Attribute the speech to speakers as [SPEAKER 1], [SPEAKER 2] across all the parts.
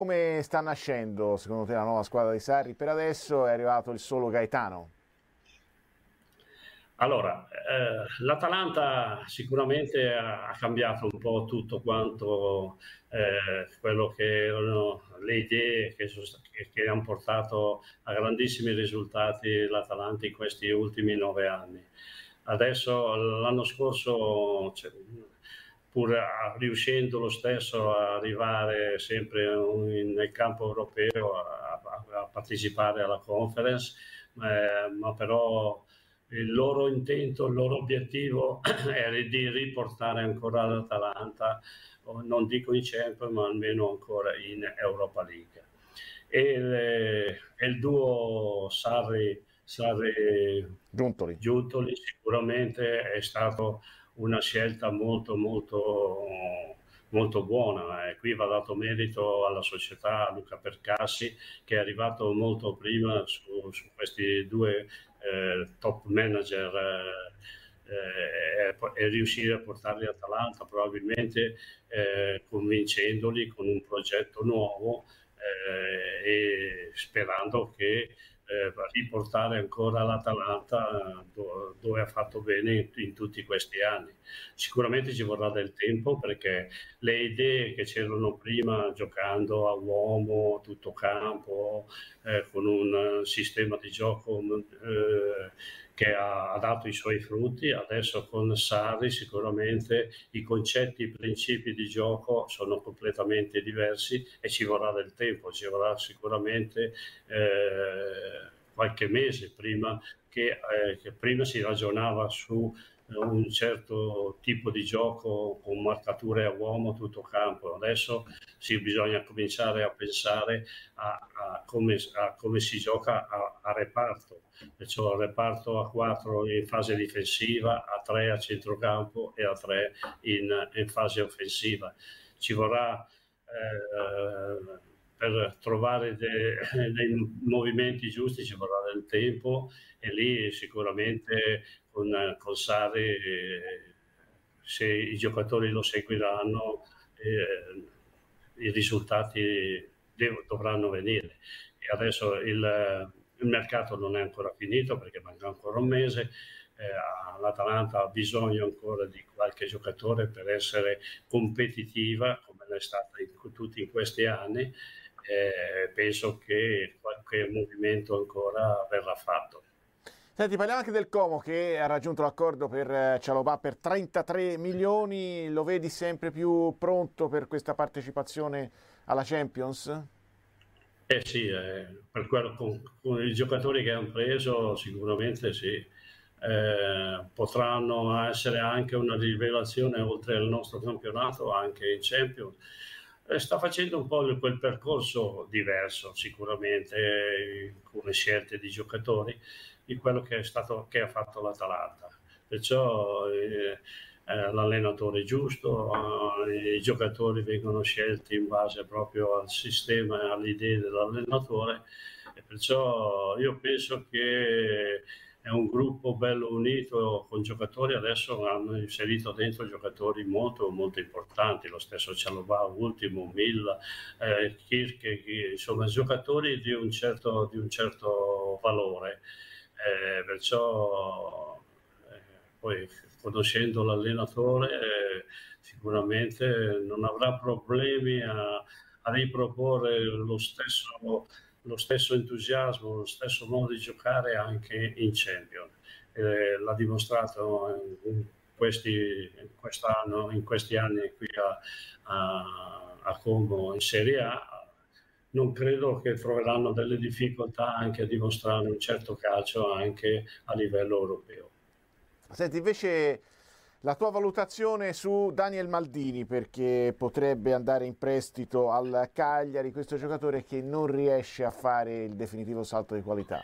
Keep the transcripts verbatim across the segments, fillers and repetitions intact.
[SPEAKER 1] Come sta nascendo secondo te la nuova squadra di Sarri? Per adesso è arrivato il solo Gaetano.
[SPEAKER 2] Allora, eh, l'Atalanta sicuramente ha, ha cambiato un po' tutto quanto eh, quello che erano le idee che, che, che hanno portato a grandissimi risultati l'Atalanta in questi ultimi nove anni. Adesso, l'anno scorso, cioè, pur riuscendo lo stesso a arrivare sempre in, nel campo europeo, a, a, a partecipare alla conference, eh, ma però il loro intento, il loro obiettivo è di riportare ancora l'Atalanta, non dico in Champions, ma almeno ancora in Europa League. E il, e il duo Sarri, Sarri
[SPEAKER 1] Giuntoli.
[SPEAKER 2] Giuntoli sicuramente è stato una scelta molto molto molto buona, e qui va dato merito alla società, a Luca Percassi, che è arrivato molto prima su, su questi due eh, top manager eh, e, e riuscire a portarli all'Atalanta, probabilmente eh, convincendoli con un progetto nuovo eh, e sperando che eh, riportare ancora l'Atalanta do, dove ha fatto bene in, in tutti questi anni. Sicuramente ci vorrà del tempo, perché le idee che c'erano prima, giocando a uomo, tutto campo, eh, con un sistema di gioco eh, che ha, ha dato i suoi frutti, adesso con Sarri sicuramente i concetti, i principi di gioco sono completamente diversi e ci vorrà del tempo, ci vorrà sicuramente eh, qualche mese prima che, eh, che prima si ragionava su un certo tipo di gioco con marcature a uomo tutto campo. Adesso sì, bisogna cominciare a pensare a, a, come, a come si gioca a, a reparto, perciò reparto a quattro in fase difensiva, a tre a centrocampo e a tre in, in fase offensiva. Ci vorrà eh, per trovare de, dei movimenti giusti, ci vorrà del tempo, e lì sicuramente con, con Sarri, eh, se i giocatori lo seguiranno, eh, i risultati dev- dovranno venire. E adesso il, il mercato non è ancora finito, perché manca ancora un mese. Eh, l'Atalanta ha bisogno ancora di qualche giocatore per essere competitiva, come l'è stata in, tutti in questi anni. Eh, penso che qualche movimento ancora verrà fatto.
[SPEAKER 1] Senti, parliamo anche del Como, che ha raggiunto l'accordo per Cialobà per trentatré milioni. Lo vedi sempre più pronto per questa partecipazione alla Champions?
[SPEAKER 2] Eh sì, eh, per quello, con, con i giocatori che hanno preso sicuramente sì. Eh, potranno essere anche una rivelazione oltre al nostro campionato, anche in Champions. Eh, sta facendo un po' quel percorso diverso sicuramente, eh, come scelte di giocatori, di quello che è stato, che ha fatto l'Atalanta. Perciò eh, eh, l'allenatore giusto, eh, i giocatori vengono scelti in base proprio al sistema e alle idee dell'allenatore, e perciò io penso che è un gruppo bello unito con giocatori. Adesso hanno inserito dentro giocatori molto molto importanti, lo stesso Cialobà ultimo, Milla, eh, Kirche, insomma giocatori di un certo, di un certo valore, eh, perciò eh, poi conoscendo l'allenatore eh, sicuramente non avrà problemi a, a riproporre lo stesso, lo stesso entusiasmo, lo stesso modo di giocare anche in Champions. Eh, l'ha dimostrato in questi, in quest'anno, in questi anni qui a, a, a Como in Serie A. Non credo che troveranno delle difficoltà anche a dimostrare un certo calcio anche a livello europeo.
[SPEAKER 1] Senti, invece la tua valutazione su Daniel Maldini, perché potrebbe andare in prestito al Cagliari, questo giocatore che non riesce a fare il definitivo salto di qualità.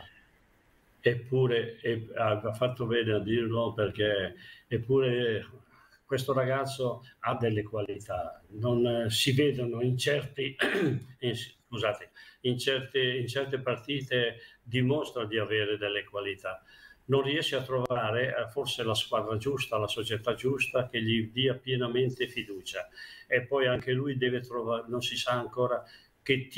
[SPEAKER 2] Eppure, e, ha fatto bene a dirlo, perché eppure questo ragazzo ha delle qualità, non eh, si vedono in certi, in, scusate, in certe, in certe partite dimostra di avere delle qualità. Non riesce a trovare eh, forse la squadra giusta, la società giusta che gli dia pienamente fiducia, e poi anche lui deve trovare, non si sa ancora che